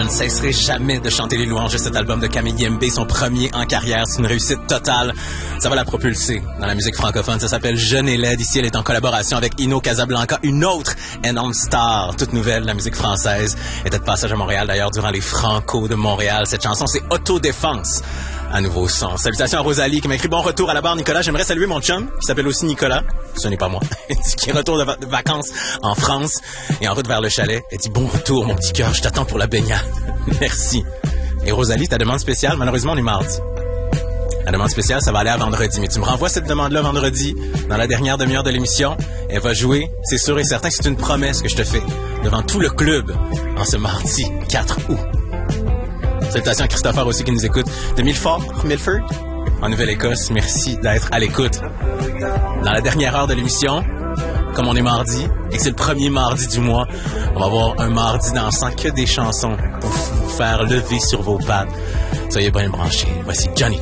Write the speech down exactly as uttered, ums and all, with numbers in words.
ne cesserai jamais de chanter les louanges de cet album de Camille Yembe, son premier en carrière. C'est une réussite totale. Ça va la propulser dans la musique francophone. Ça s'appelle Jeune et laide. Ici, elle est en collaboration avec Ino Casablanca, une autre énorme star, toute nouvelle de la musique française. Elle était de passage à Montréal, d'ailleurs, durant les Franco de Montréal. Cette chanson, c'est Autodéfense. Un nouveau son. Salutations à Rosalie qui m'a écrit « Bon retour à la barre, Nicolas. J'aimerais saluer mon chum, qui s'appelle aussi Nicolas. » Ce n'est pas moi. Elle dit qu'il retourne de, va- de vacances en France et en route vers le chalet. Elle dit « Bon retour, mon petit cœur. Je t'attends pour la baignade. » Merci. Et Rosalie, ta demande spéciale, malheureusement, on est mardi. La demande spéciale, ça va aller à vendredi. Mais tu me renvoies cette demande-là vendredi, dans la dernière demi-heure de l'émission. Elle va jouer, c'est sûr et certain. C'est une promesse que je te fais devant tout le club en ce mardi quatre août. Salutations à Christopher aussi qui nous écoute de Milford, Milford, en Nouvelle-Écosse. Merci d'être à l'écoute. Dans la dernière heure de l'émission, comme on est mardi et que c'est le premier mardi du mois, on va avoir un mardi dansant que des chansons pour vous faire lever sur vos pattes. Soyez bien branchés. Voici Johnny.